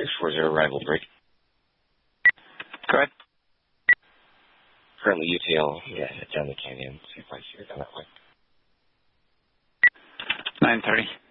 640 arrival break. Go ahead. Currently UTL, down the canyon. See if I see her down that way. 930.